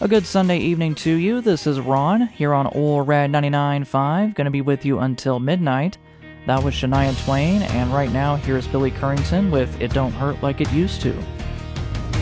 A good Sunday evening to you. This is Ron here on Ol' Red 99.5. Gonna be with you until midnight. That was Shania Twain, and right now here's Billy Currington with It Don't Hurt Like It Used to.